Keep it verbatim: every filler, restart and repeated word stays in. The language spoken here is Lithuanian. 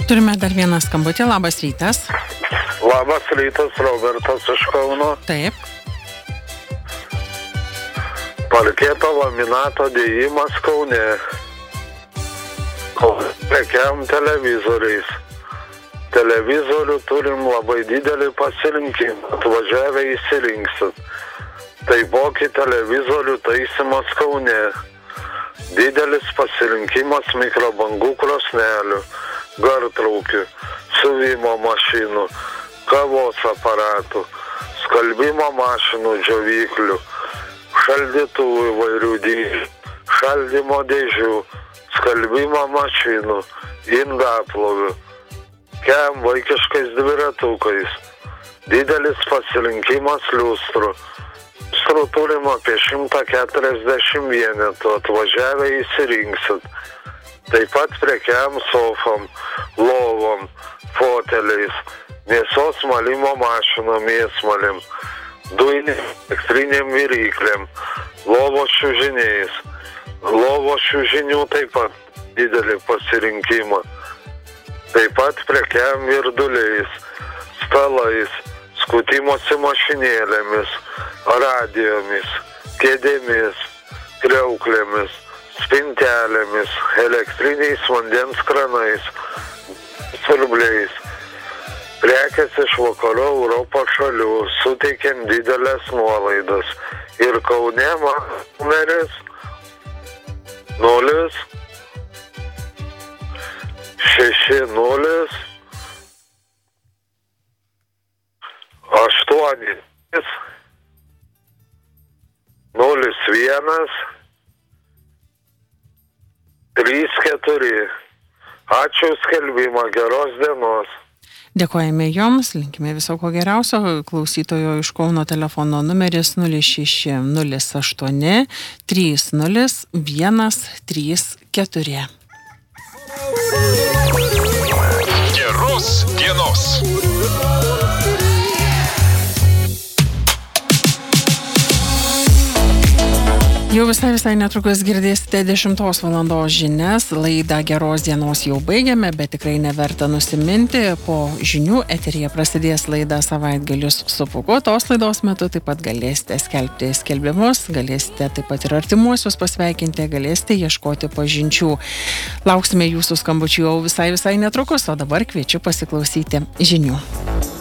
Turime dar vieną skambutį. Labas rytas. Labas rytas, Robertas iš Kauno. Taip. Parketo laminato dėjimas Kaune. Prekiam televizoriais. Televizorių turim labai didelį pasirinkimą. Atvažiavę įsirinksit. Taipogi televizorių taisymas Kaune. Didelis pasirinkimas mikrobangų krosnelių, gartraukių, siuvimo mašinų, kavos aparatų, skalbimo mašinų džiovyklių, šaldytuvų įvairių dydžių, šaldymo dėžių, skalbimo mašinų, indaplovių, kem vaikiškais dviratukais. Didelis pasirinkimas liustrų. Liustrų turim apie šimtą keturiasdešimt vienetų, atvažiavę įsirinksit. Taip pat prekiam sofom, lovom, foteliais, mėsos malimo mašinom, mėsmalim, dujinėm, elektrinėm viryklėm, lovos čiužiniais. Lovos čiužinių taip pat didelį pasirinkimą. Taip pat prekiam virduliais, stalais, skutimosi mašinėlėmis, radijomis, kėdėmis, kriauklėmis, spintelėmis, elektriniais vandens kranais, siurbliais. Prekės iš vakarų Europos šalių suteikiam didelės nuolaidas. Ir Kaune numeris nulis šeši nulis aštuoni nulis vienas trys keturi. Ačiū skelbimą, geros dienos. Dėkojame Joms, linkime viso ko geriausio. Klausytojo iš Kauno telefono numeris nulis šeši nulis aštuoni trys nulis vienas trys keturi. Geros dienos. Jau visai visai netrukus girdėsite dešimtos valandos žinias. Laidą Geros dienos jau baigiame, bet tikrai neverta nusiminti. Po žinių eteryje prasidės laida Savaitgalis su Pūku. Tos laidos metu taip pat galėsite skelbti skelbimus, galėsite taip pat ir artimuosius pasveikinti, galėsite ieškoti pažinčių. Lauksime jūsų skambučių jau visai visai netrukus, o dabar kviečiu pasiklausyti žinių.